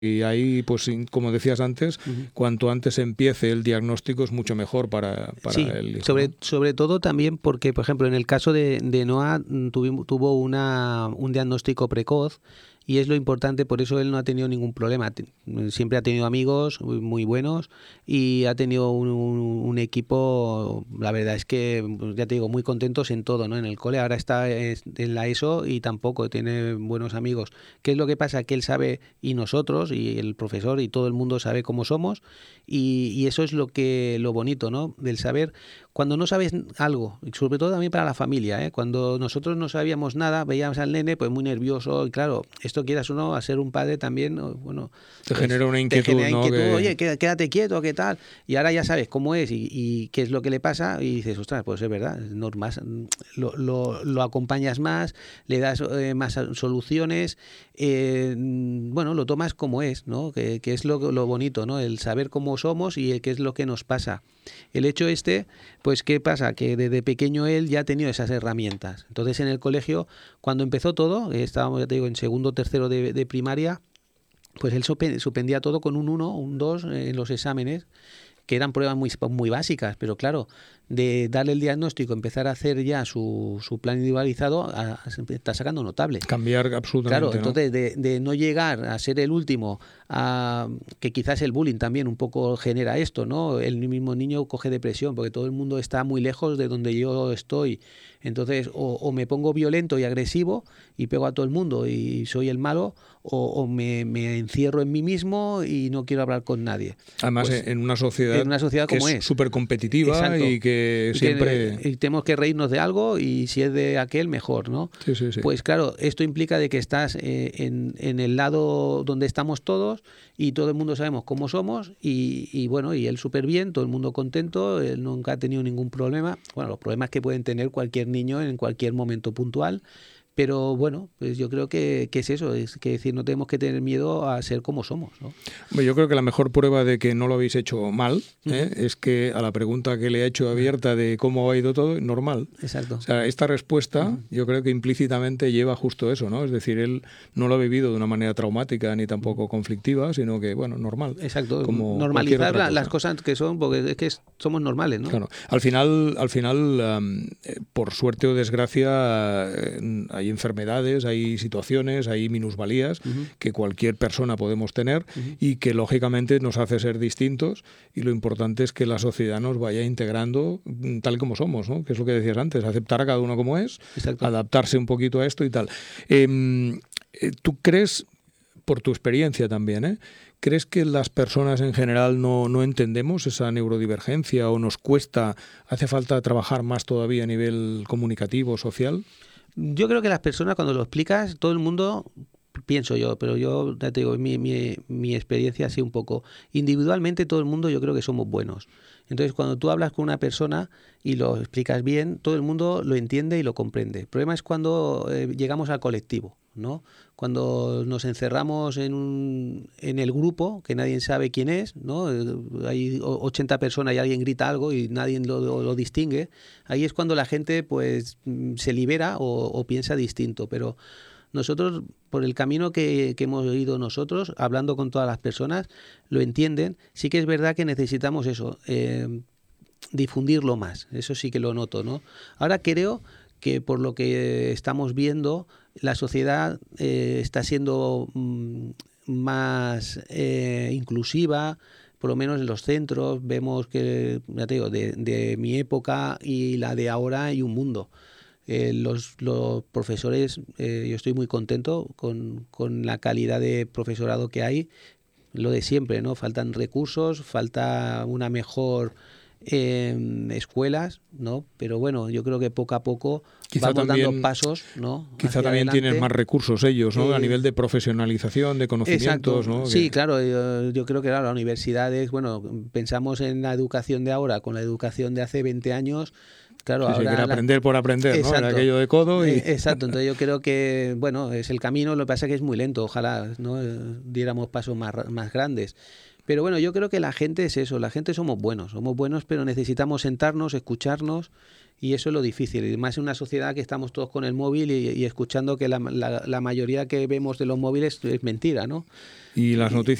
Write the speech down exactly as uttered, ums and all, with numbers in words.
Y ahí, pues como decías antes, Uh-huh. cuanto antes empiece el diagnóstico es mucho mejor para, para sí, el hijo. sobre, ¿no? sobre todo también porque, por ejemplo, en el caso de, de Noah tuvo, tuvo una, un diagnóstico precoz y es lo importante, por eso él no ha tenido ningún problema. Siempre ha tenido amigos muy buenos y ha tenido un, un, un equipo, la verdad es que, ya te digo, muy contentos en todo, ¿no? En el cole, ahora está en la ESO y tampoco tiene buenos amigos. ¿Qué es lo que pasa? Que él sabe, y nosotros, y el profesor, y todo el mundo sabe cómo somos, y, y eso es lo que lo bonito, ¿no? Del saber, cuando no sabes algo, y sobre todo también para la familia, ¿eh? Cuando nosotros no sabíamos nada, veíamos al nene pues muy nervioso, y claro, esto quieras o no, a ser un padre también, bueno, te pues, genera una inquietud, te genera ¿no? inquietud, Que... oye, quédate quieto, ¿qué tal? Y ahora ya sabes cómo es y, y qué es lo que le pasa y dices, ostras, pues es verdad, es normal, lo, lo, lo acompañas más, le das eh, más soluciones, eh, bueno, lo tomas como es, ¿no? Que, que es lo, lo bonito, ¿no? El saber cómo somos y el qué es lo que nos pasa. El hecho este, pues ¿qué pasa? Que desde pequeño él ya ha tenido esas herramientas. Entonces en el colegio, cuando empezó todo, estábamos, ya te digo, en segundo o tercero de, de primaria, pues él suspendía todo con un uno, un dos en los exámenes, que eran pruebas muy, muy básicas, pero claro, de darle el diagnóstico, empezar a hacer ya su, su plan individualizado, a, a, está sacando notable. Cambiar absolutamente, Claro, entonces ¿no? de, de no llegar a ser el último, a, que quizás el bullying también un poco genera esto, ¿no? El mismo niño coge depresión porque todo el mundo está muy lejos de donde yo estoy. Entonces, o, o me pongo violento y agresivo y pego a todo el mundo y soy el malo, o, o me, me encierro en mí mismo y no quiero hablar con nadie. Además, pues, en una sociedad, en una sociedad que como es súper competitiva. Exacto. y que y siempre... Que, y tenemos que reírnos de algo y si es de aquel, mejor, ¿no? Sí, sí, sí. Pues claro, esto implica de que estás eh, en, en el lado donde estamos todos y todo el mundo sabemos cómo somos y, y bueno, y él súper bien, todo el mundo contento, él nunca ha tenido ningún problema. Bueno, los problemas que pueden tener cualquier niño en cualquier momento puntual. Pero bueno, pues yo creo que, que es eso, es que decir, no tenemos que tener miedo a ser como somos, ¿no? Yo creo que la mejor prueba de que no lo habéis hecho mal, ¿eh? Uh-huh. es que a la pregunta que le ha hecho abierta de cómo ha ido todo, normal. Exacto. O sea, esta respuesta Uh-huh. yo creo que implícitamente lleva justo eso, ¿no? Es decir, él no lo ha vivido de una manera traumática ni tampoco conflictiva, sino que, bueno, normal. Exacto, como normalizar cosa. las cosas que son, porque es que somos normales, ¿no? Claro, al final, al final um, eh, por suerte o desgracia, eh, hay enfermedades, hay situaciones, hay minusvalías Uh-huh. que cualquier persona podemos tener Uh-huh. y que lógicamente nos hace ser distintos, y lo importante es que la sociedad nos vaya integrando tal como somos, ¿no? Que es lo que decías antes, aceptar a cada uno como es, Exacto. adaptarse un poquito a esto y tal. Eh, ¿Tú crees, por tu experiencia también, ¿eh? ¿crees que las personas en general no, no entendemos esa neurodivergencia o nos cuesta, hace falta trabajar más todavía a nivel comunicativo, social? Yo creo que las personas, cuando lo explicas, todo el mundo, pienso yo, pero yo ya te digo, mi, mi, mi experiencia así un poco, individualmente todo el mundo yo creo que somos buenos. Entonces, cuando tú hablas con una persona y lo explicas bien, todo el mundo lo entiende y lo comprende. El problema es cuando eh, llegamos al colectivo, ¿no? Cuando nos encerramos en, un, en el grupo, que nadie sabe quién es, ¿no? Hay ochenta personas y alguien grita algo y nadie lo, lo, lo distingue. Ahí es cuando la gente pues se libera o, o piensa distinto. Pero nosotros, por el camino que, que hemos ido nosotros, hablando con todas las personas, lo entienden. Sí que es verdad que necesitamos eso, eh, difundirlo más. Eso sí que lo noto, ¿no? Ahora creo que por lo que estamos viendo, la sociedad eh, está siendo mm, más eh, inclusiva, por lo menos en los centros. Vemos que, ya te digo, de, de mi época y la de ahora hay un mundo. Eh, los, los profesores, eh, yo estoy muy contento con, con la calidad de profesorado que hay. Lo de siempre, ¿no? Faltan recursos, falta una mejor eh, escuelas, ¿no? Pero bueno, yo creo que poco a poco quizá vamos también, dando pasos, ¿no? Quizá hacia también adelante. tienen más recursos ellos, ¿no? Eh, a nivel de profesionalización, de conocimientos, exacto. ¿no? Sí, que... claro, yo, yo creo que claro, las universidades, bueno, pensamos en la educación de ahora con la educación de hace veinte años, Claro, sí, sí, ahora que era la... aprender por aprender, ¿no? Era aquello de codo y... Eh, exacto, entonces yo creo que, bueno, es el camino, lo que pasa es que es muy lento, ojalá, ¿no? Eh, diéramos pasos más, más grandes. Pero bueno, yo creo que la gente es eso, la gente somos buenos, somos buenos, pero necesitamos sentarnos, escucharnos, y eso es lo difícil. Y más en una sociedad que estamos todos con el móvil y, y escuchando que la, la, la mayoría que vemos de los móviles es mentira, ¿no? Y las noticias